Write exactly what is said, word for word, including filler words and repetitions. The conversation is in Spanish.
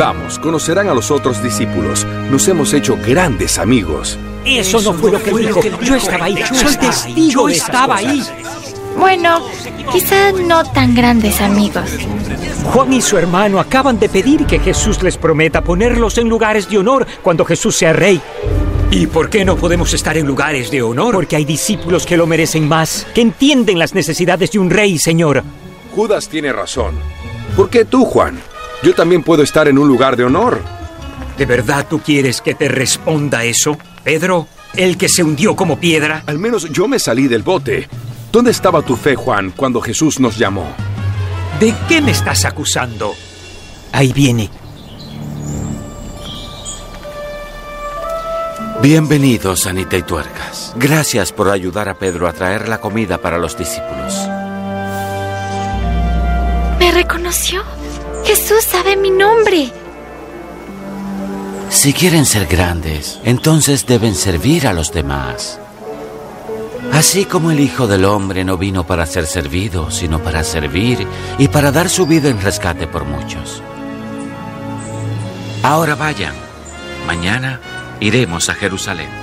Vamos, conocerán a los otros discípulos. Nos hemos hecho grandes amigos. Eso, Eso no fue lo que dijo. Yo estaba ahí. Soy testigo. Yo estaba ahí. Bueno, quizá no tan grandes amigos. Juan y su hermano acaban de pedir que Jesús les prometa ponerlos en lugares de honor cuando Jesús sea rey. ¿Y por qué no podemos estar en lugares de honor? Porque hay discípulos que lo merecen más, que entienden las necesidades de un rey, Señor. Judas tiene razón. ¿Por qué tú, Juan? Yo también puedo estar en un lugar de honor. ¿De verdad tú quieres que te responda eso, Pedro? ¿El que se hundió como piedra? Al menos yo me salí del bote. ¿Dónde estaba tu fe, Juan, cuando Jesús nos llamó? ¿De qué me estás acusando? Ahí viene. Bienvenidos, Anita y Tuercas. Gracias por ayudar a Pedro a traer la comida para los discípulos. ¿Me reconoció? Jesús sabe mi nombre. Si quieren ser grandes, entonces deben servir a los demás. Así como el Hijo del Hombre no vino para ser servido, sino para servir y para dar su vida en rescate por muchos. Ahora vayan. Mañana iremos a Jerusalén.